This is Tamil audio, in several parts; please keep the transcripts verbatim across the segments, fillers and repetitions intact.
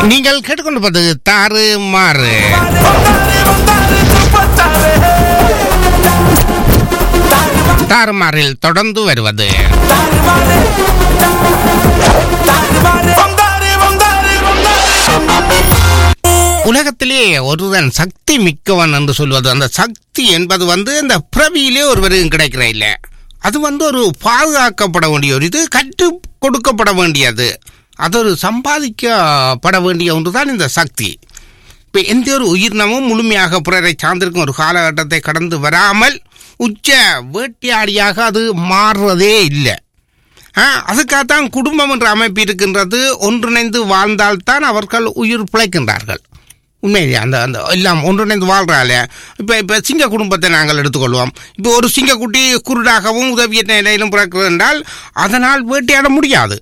நீங்கள் கேட்டுக்கொண்டு தாறு மாறு தாறுமாறில் தொடர்ந்து வருவது உலகத்திலே ஒருவன் சக்தி மிக்கவன் என்று சொல்வது, அந்த சக்தி என்பது வந்து இந்த பிறவியிலே ஒருவரும் கிடைக்கிற இல்லை. அது வந்து ஒரு பாதுகாக்கப்பட வேண்டிய ஒரு இது, கற்றுக் கொடுக்கப்பட வேண்டியது, அது ஒரு சம்பாதிக்கப்பட வேண்டிய ஒன்றுதான் இந்த சக்தி. இப்போ எந்த ஒரு உயிரினமும் முழுமையாக பிறரை சார்ந்திருக்கும் ஒரு காலகட்டத்தை கடந்து வராமல் உச்ச வேட்டையாடியாக அது மாறுவதே இல்லை. அதுக்காகத்தான் குடும்பம் என்ற அமைப்பு இருக்கின்றது. ஒன்றிணைந்து வாழ்ந்தால்தான் அவர்கள் உயிர் பிழைக்கின்றார்கள். உண்மையிலே அந்த அந்த எல்லாம் ஒன்றிணைந்து வாழ்கிறாள். இப்போ இப்போ சிங்க குடும்பத்தை நாங்கள் எடுத்துக்கொள்வோம். இப்போ ஒரு சிங்கக்குட்டி குருடாகவும் உதவியற்ற நிலையிலும் பிறக்கிறது என்றால் அதனால் வேட்டையாட முடியாது.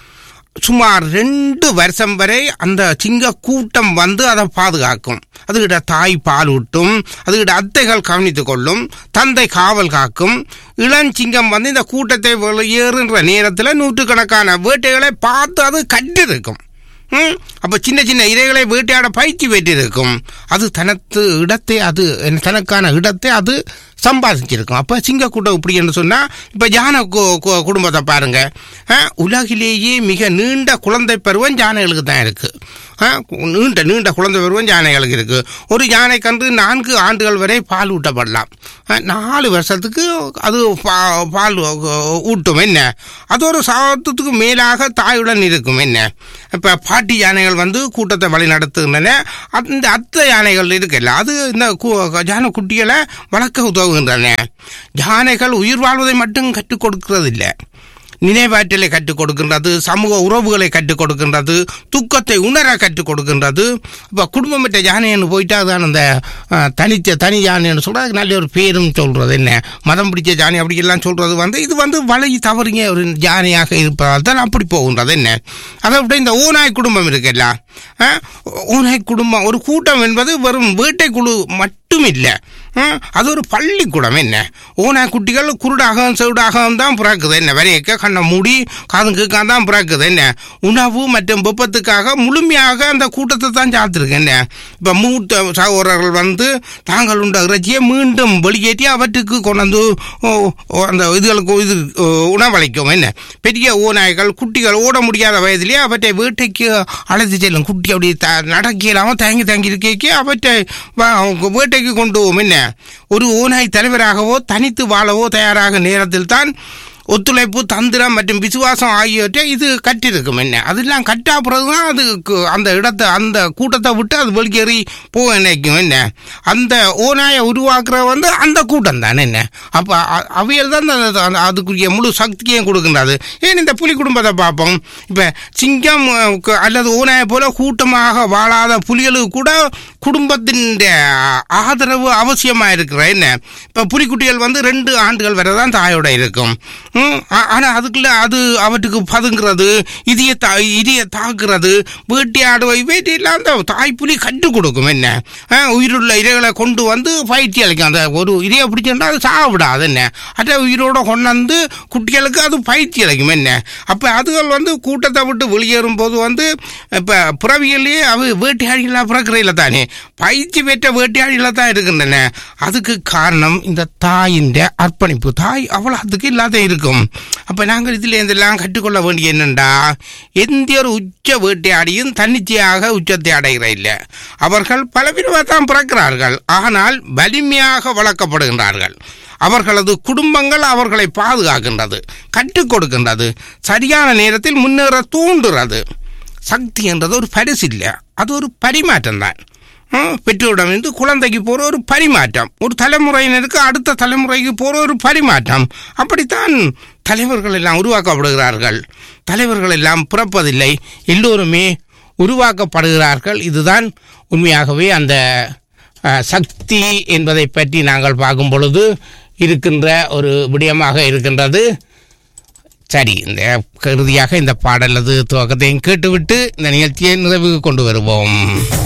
சுமார் ரெண்டு வருஷம் வரை அந்த சிங்க கூட்டம் வந்து அதை பாதுகாக்கும். அதுகிட்ட தாய் பால் ஊட்டும், அதுகிட்ட அத்தைகள் கவனித்துக் கொள்ளும், தந்தை காவல் காக்கும். இளஞ்சிங்கம் வந்து இந்த கூட்டத்தை வெளியேறுன்ற நேரத்தில் நூற்றுக்கணக்கான வேட்டைகளை பார்த்து அது கட்டிருக்கும். அப்போ சின்ன சின்ன இறைகளை வேட்டையாட பயிற்சி பெற்றிருக்கும். அது தனது இடத்தை அது தனக்கான இடத்தை அது சம்பாதிச்சிருக்கும். அப்போ சிங்கக்கூட்டம் இப்படி என்று சொன்னால், இப்போ யானை குடும்பத்தை பாருங்க, உலகிலேயே மிக நீண்ட குழந்தை பருவம் யானைகளுக்கு தான் இருக்குது. நீண்ட நீண்ட குழந்தை பருவம் யானைகளுக்கு இருக்குது. ஒரு யானை கன்று நான்கு ஆண்டுகள் வரை பால் ஊட்டப்படலாம். நாலு வருஷத்துக்கு அது பால் ஊட்டும். என்ன அது ஒரு சாதத்துக்கு மேலாக தாயுடன் இருக்கும். என்ன இப்போ பாட்டி யானைகள் வந்து கூட்டத்தை வழி நடத்துகின்றன. அந்த அத்தை யானைகள் இருக்குல்ல, அது இந்த யானை குட்டிகளை வளர்க்க உதவுகின்றன. யானைகள் உயிர் வாழ்வதை மட்டும் கற்றுக் கொடுக்கிறது இல்லை, நினைவாற்றலை கற்றுக் கொடுக்கின்றது, சமூக உறவுகளை கற்றுக் கொடுக்கின்றது, துக்கத்தை உணர கற்றுக் கொடுக்கின்றது. இப்போ குடும்பமிட்ட யானைன்னு போயிட்டா அதுதான் அந்த தனித்த தனி யானைன்னு சொல்கிறது. அதுக்கு நல்ல ஒரு பேரும் சொல்கிறது. என்ன மதம் பிடிச்ச யானை அப்படி எல்லாம் சொல்கிறது வந்து இது வந்து வழி தவறுங்க ஒரு யானையாக இருப்பதால் தான் அப்படி போகின்றது. என்ன அதை விட இந்த ஓநாய் குடும்பம் இருக்குல்ல, ஓநாய் குடும்பம் ஒரு கூட்டம் என்பது வெறும் வேட்டை குழு மட்டும் இல்லை, அது ஒரு பள்ளிக்கூடம். என்ன ஓநாய் குட்டிகள் குருடாகவும் செவிடாகவும் தான் பிறக்குது. என்ன வரையக்க கண்ணை மூடி காதுக்காக தான் பிறக்குது. என்ன உணவு மற்றும் வெப்பத்துக்காக முழுமையாக அந்த கூட்டத்தை தான் சாத்திருக்கு. என்ன இப்போ மூத்த சகோதரர்கள் வந்து தாங்கள் உண்ட இறைச்சியை மீண்டும் வெளியேற்றி அவற்றுக்கு கொண்டு அந்த இதுகளுக்கு இது உணவளிக்கும். என்ன பெரிய ஓநாய்கள் குட்டிகள் ஓட முடியாத வயதிலே அவற்றை வேட்டைக்கு அழைத்து செல்லும். குட்டி அப்படி த நடக்க இல்லாமல் தேங்கி தேங்கி இருக்கே அவற்றை வேட்டைக்கு கொண்டு போவோம். என்ன ஒரு ஓநாய் தலைவராகவோ தனித்து வாழவோ தயாராக நேரத்தில் தான் ஒத்துழைப்பு, தந்திரம் மற்றும் விசுவாசம் ஆகியவற்றை இது கற்றிருக்கும். என்ன அதெல்லாம் கற்றா பிறகுதான் அது அந்த இடத்தை அந்த கூட்டத்தை விட்டு அது வெளியேறி போக நினைக்கும். என்ன அந்த ஓநாயை உருவாக்குற வந்து அந்த கூட்டம் தான். என்ன அப்போ அவையில் தான் அதுக்குரிய முழு சக்தியையும் கொடுக்கின்றது. ஏன் இந்த புலி குடும்பத்தை பார்ப்போம். இப்போ சிங்கம் அல்லது ஓநாயை போல கூட்டமாக வாழாத புலிகளுக்கு கூட குடும்பத்தின் ஆதரவு அவசியமாக இருக்கிற. என்ன இப்போ புலிக்குட்டிகள் வந்து ரெண்டு ஆண்டுகள் வரை தான் தாயோட இருக்கும். ஆனால் அதுக்குள்ள அது அவற்றுக்கு பதுங்கிறது, இதைய தா இதைய தாக்குறது, வேட்டையாடுவை வேட்டையெல்லாம் அந்த தாய்ப்புலி கற்றுக் கொடுக்கும். என்ன உயிருள்ள இரைகளை கொண்டு வந்து பயிற்சி அளிக்கும். அந்த ஒரு இரையை பிடிச்சோன்னா அது சாப்பிடாது. என்ன அட்ட உயிரோட கொண்டு வந்து குட்டிகளுக்கு அது பயிற்சி அளிக்கும். என்ன அப்போ அதுகள் வந்து கூட்டத்தை விட்டு வெளியேறும் போது வந்து இப்போ பிறவியிலேயே அவை வேட்டையாடிகளாக பிறக்கிறதில்ல தானே, பயிற்சி பெற்ற வேட்டையாடிகளாக தான் இருக்கின்றன. அதுக்கு காரணம் இந்த தாயின் அர்ப்பணிப்பு. தாய் அவ்வளோ அதுக்கு இல்லாத இருக்கும். அப்ப நாங்கள் இதில் இதெல்லாம் கற்றுக்கொள்ள வேண்டிய என்னண்டா, எந்த ஒரு உச்ச வேட்டையாடியும் தன்னிச்சையாக உச்சத்தை அடைகிற இல்லை. அவர்கள் பலவிதமாக தான் பிறக்கிறார்கள், ஆனால் வலிமையாக வளர்க்கப்படுகின்றார்கள். அவர்களது குடும்பங்கள் அவர்களை பாதுகாக்கின்றது, கற்றுக் கொடுக்கின்றது, சரியான நேரத்தில் முன்னேற தூண்டுறது. சக்தி என்றது ஒரு பரிசு இல்லை, அது ஒரு பரிமாற்றம் தான். பெற்றோரிடமிருந்து குழந்தைக்கு போகிற ஒரு பரிமாற்றம், ஒரு தலைமுறையினருக்கு அடுத்த தலைமுறைக்கு போகிற ஒரு பரிமாற்றம். அப்படித்தான் தலைவர்கள் எல்லாம் உருவாக்கப்படுகிறார்கள். தலைவர்கள் எல்லாம் பிறப்பதில்லை, எல்லோருமே உருவாக்கப்படுகிறார்கள். இதுதான் உண்மையாகவே அந்த சக்தி என்பதை பற்றி நாங்கள் பார்க்கும் பொழுது இருக்கின்ற ஒரு விடயமாக இருக்கின்றது. சரி, இந்த இறுதியாக இந்த பாடலது துவக்கத்தையும் கேட்டுவிட்டு இந்த நிகழ்ச்சியை நிறைவுக்கு கொண்டு வருவோம்.